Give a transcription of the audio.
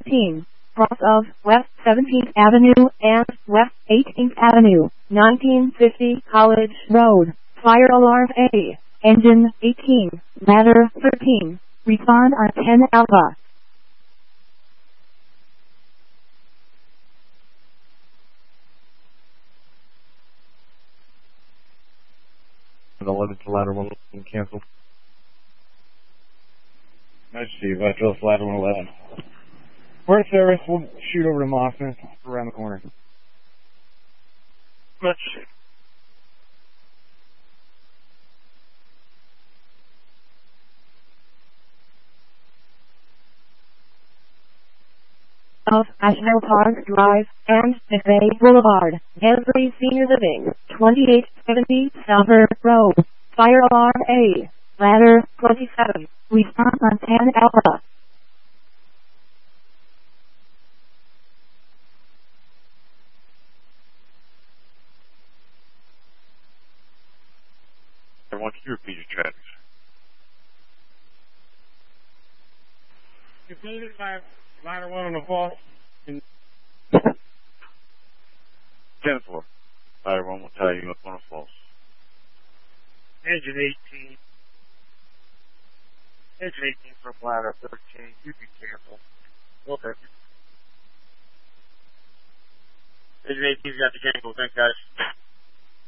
18, cross of West 17th Avenue and West 18th Avenue, 1950 College Road, fire alarm A, engine 18, ladder 13, respond on 10 Alpha. 11 to ladder 1 canceled. Nice to see you, Vitros, ladder 111. We're at service, we'll shoot over to Mossman, around the corner. Much. Of Asheville Park Drive and McVeigh Boulevard, Henry Senior Living, 2870 Southern Road, fire alarm A, ladder 27, respond on 10 Alpha. Everyone, can you repeat your traffic? You paid it by ladder 1 on the falls. 10-4. Ladder 1 will tell you up on a false. Engine 18. Engine 18 for ladder 13. You be careful. Okay. Engine 18's got the Django. Thanks, guys.